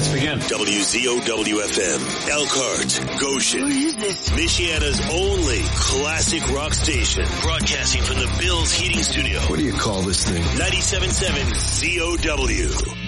Begin. WZOW-FM, Elkhart, Goshen, Michiana's only classic rock station, broadcasting from the Bills Heating Studio. What do you call this thing? 97.7 ZOW.